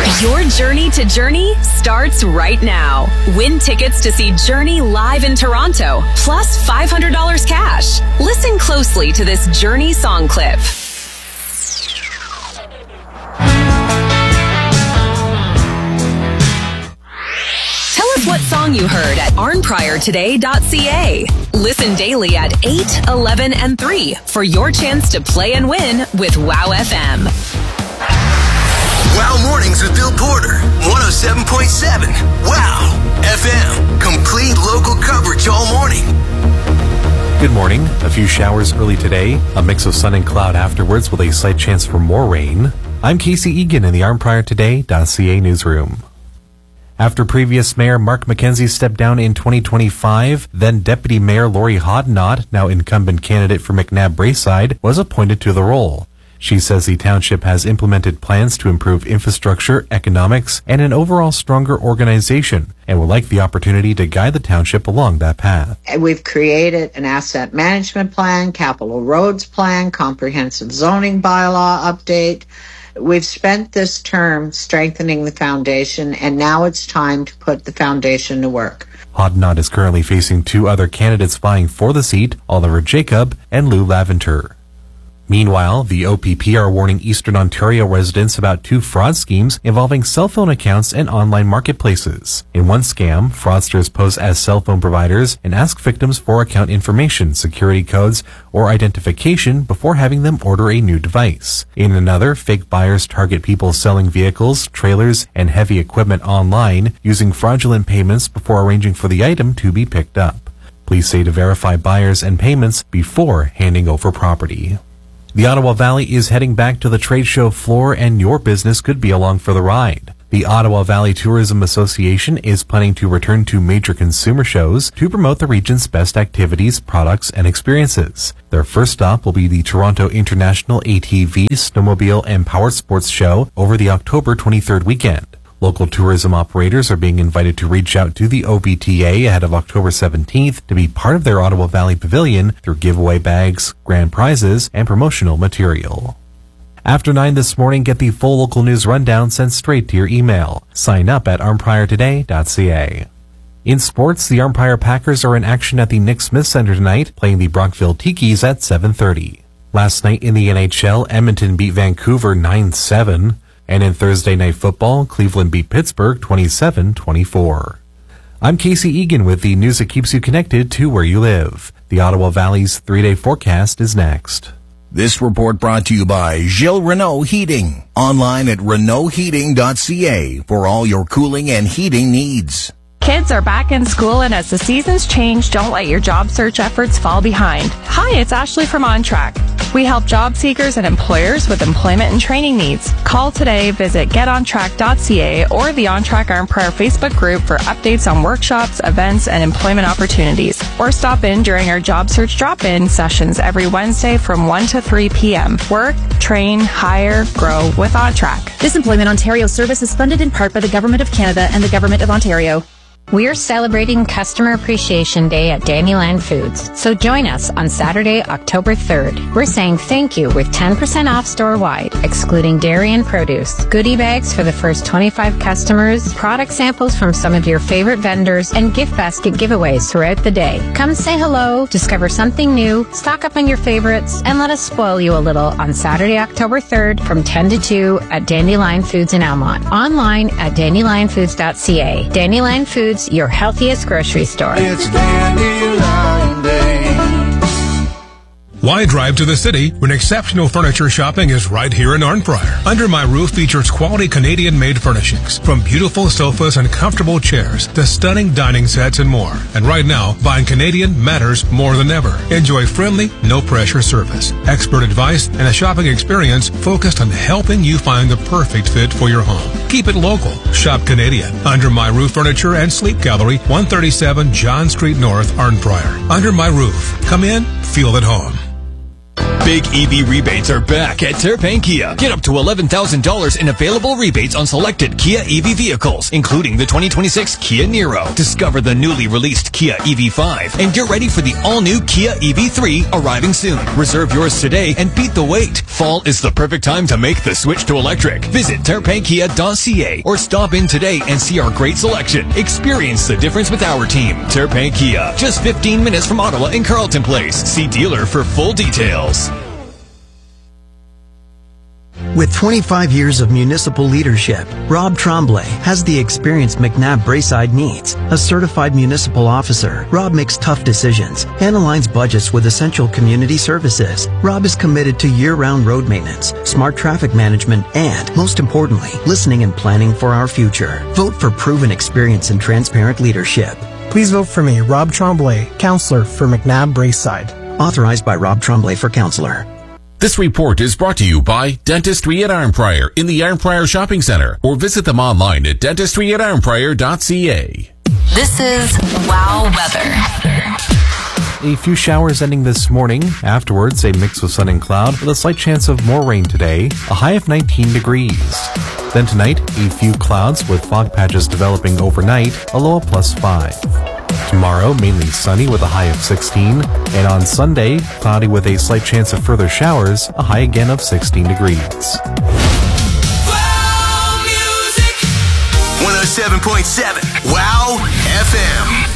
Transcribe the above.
Your journey to Journey starts right now. Win tickets to see Journey live in Toronto, plus $500 cash. Listen closely to this Journey song clip. Tell us what song you heard at arnpriortoday.ca. Listen daily at 8, 11, and 3 for your chance to play and win with Wow FM. Wow Mornings with Bill Porter, 107.7. Wow FM. Complete local coverage all morning. Good morning. A few showers early today, a mix of sun and cloud afterwards with a slight chance for more rain. I'm Casey Egan in the arnpriortoday.ca newsroom. After previous Mayor Mark McKenzie stepped down in 2025, then Deputy Mayor Lori Hodnott, now incumbent candidate for McNabb Braeside, was appointed to the role. She says the township has implemented plans to improve infrastructure, economics, and an overall stronger organization, and would like the opportunity to guide the township along that path. We've created an asset management plan, capital roads plan, comprehensive zoning bylaw update. We've spent this term strengthening the foundation, and now it's time to put the foundation to work. Hodnott is currently facing two other candidates vying for the seat, Oliver Jacob and Lou Laventer. Meanwhile, the OPP are warning Eastern Ontario residents about two fraud schemes involving cell phone accounts and online marketplaces. In one scam, fraudsters pose as cell phone providers and ask victims for account information, security codes, or identification before having them order a new device. In another, fake buyers target people selling vehicles, trailers, and heavy equipment online using fraudulent payments before arranging for the item to be picked up. Police say to verify buyers and payments before handing over property. The Ottawa Valley is heading back to the trade show floor, and your business could be along for the ride. The Ottawa Valley Tourism Association is planning to return to major consumer shows to promote the region's best activities, products, and experiences. Their first stop will be the Toronto International ATV, Snowmobile, and Power Sports Show over the October 23rd weekend. Local tourism operators are being invited to reach out to the OVTA ahead of October 17th to be part of their Ottawa Valley Pavilion through giveaway bags, grand prizes, and promotional material. After 9 this morning, get the full local news rundown sent straight to your email. Sign up at arnpriortoday.ca. In sports, the Arnprior Packers are in action at the Nick Smith Center tonight, playing the Brockville Tikis at 7:30. Last night in the NHL, Edmonton beat Vancouver 9-7. And in Thursday Night Football, Cleveland beat Pittsburgh 27-24. I'm Casey Egan with the news that keeps you connected to where you live. The Ottawa Valley's 3-day forecast is next. This report brought to you by Gilles Renault Heating. Online at RenaultHeating.ca for all your cooling and heating needs. Kids are back in school, and as the seasons change, don't let your job search efforts fall behind. Hi, it's Ashley from OnTrack. We help job seekers and employers with employment and training needs. Call today, visit getontrack.ca or the OnTrack Arnprior Facebook group for updates on workshops, events, and employment opportunities. Or stop in during our job search drop-in sessions every Wednesday from 1 to 3 p.m. Work, train, hire, grow with OnTrack. This Employment Ontario service is funded in part by the Government of Canada and the Government of Ontario. We're celebrating Customer Appreciation Day at Dandyland Foods, so join us on Saturday, October 3rd. We're saying thank you with 10% off store-wide, excluding dairy and produce, goodie bags for the first 25 customers, product samples from some of your favorite vendors, and gift basket giveaways throughout the day. Come say hello, discover something new, stock up on your favorites, and let us spoil you a little on Saturday, October 3rd from 10 to 2 at Dandyline Foods in Almont. Online at dandylinefoods.ca. Dandyline Foods, your healthiest grocery store. It's Dandelion Day. Why drive to the city when exceptional furniture shopping is right here in Arnprior? Under My Roof features quality Canadian-made furnishings, from beautiful sofas and comfortable chairs to stunning dining sets and more. And right now, buying Canadian matters more than ever. Enjoy friendly, no-pressure service, expert advice, and a shopping experience focused on helping you find the perfect fit for your home. Keep it local. Shop Canadian. Under My Roof Furniture and Sleep Gallery, 137 John Street North, Arnprior. Under My Roof. Come in, feel at home. Big EV rebates are back at Terpain Kia. Get up to $11,000 in available rebates on selected Kia EV vehicles, including the 2026 Kia Niro. Discover the newly released Kia EV5 and get ready for the all-new Kia EV3 arriving soon. Reserve yours today and beat the wait. Fall is the perfect time to make the switch to electric. Visit terpainkia.ca or stop in today and see our great selection. Experience the difference with our team. Terpain Kia, just 15 minutes from Ottawa in Carleton Place. See dealer for full details. With 25 years of municipal leadership, Rob Tremblay has the experience McNabb Braeside needs. A certified municipal officer, Rob makes tough decisions and aligns budgets with essential community services. Rob is committed to year-round road maintenance, smart traffic management, and, most importantly, listening and planning for our future. Vote for proven experience and transparent leadership. Please vote for me, Rob Tremblay, Councillor for McNabb Braeside. Authorized by Rob Tremblay for Councillor. This report is brought to you by Dentistry at Arnprior in the Arnprior Shopping Centre, or visit them online at dentistryatArnprior.ca. This is Wow Weather. A few showers ending this morning. Afterwards, a mix of sun and cloud with a slight chance of more rain today, a high of 19 degrees. Then tonight, a few clouds with fog patches developing overnight, a low of +5. Tomorrow, mainly sunny with a high of 16. And on Sunday, cloudy with a slight chance of further showers, a high again of 16 degrees. Wow Music 107.7 Wow FM.